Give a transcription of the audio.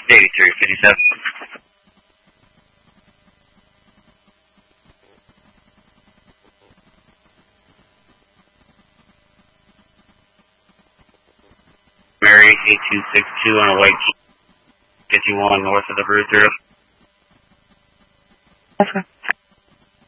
8357. Mary 8262 on a white 51 north of the Brew Through. Okay.